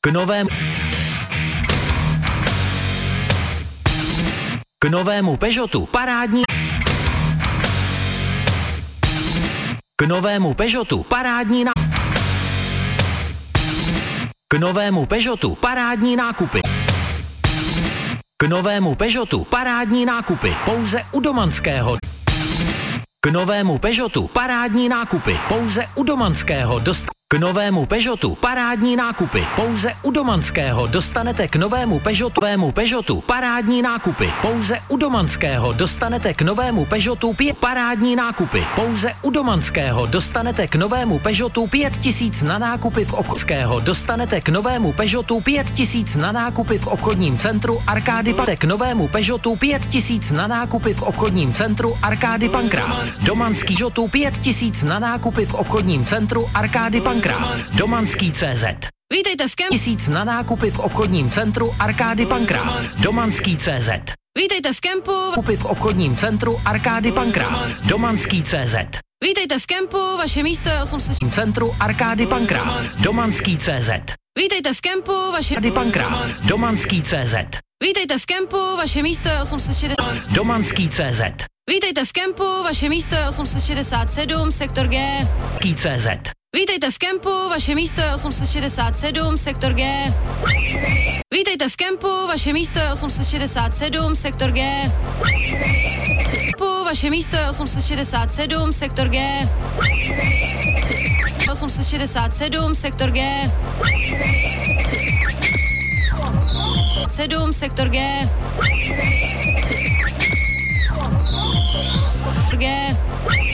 K novému Peugeotu parádní nákupy. K novému Peugeotu parádní nákupy pouze u Domanského. K novému Peugeotu parádní nákupy pouze u Domanského. K novému Peugeotu parádní nákupy pouze u Domanského. Dostanete k novému Peugeotu parádní nákupy pouze u Domanského. Dostanete k novému Peugeotu parádní nákupy pouze u Domanského. Dostanete k novému Peugeotu 5000 na nákupy v obchodského. Dostanete k novému Peugeotu 5000 na nákupy v obchodním centru Arkády k novému Peugeotu 5000 na nákupy v obchodním centru Arkády Pankrác. Domanský Peugeotu 5000 na nákupy v obchodním centru Arkády Pankrác. Domanský CZ. Vítejte v kempu. 1000 na nákupy v obchodním centru Arkády Pankrác. Domanský CZ. Vítejte v kempu. Nákupy v obchodním centru Arkády Pankrác. Domanský CZ. Vítejte v kempu, vaše místo je 800. Centru Arkády Pankrác. Domanský CZ. Vítejte v kempu, vaše Arkády Pankrác. Domanský CZ. Vítejte v kempu, vaše místo je 860. Domanský CZ. Vítejte v kempu, vaše místo je 867, sektor G. CZ. Vítejte v kempu, vaše místo je 867, sektor G. Vítejte v kempu, vaše místo je 867, sektor G. Vaše místo je 867, sektor G. 867, sektor G. 7, sektor G. G.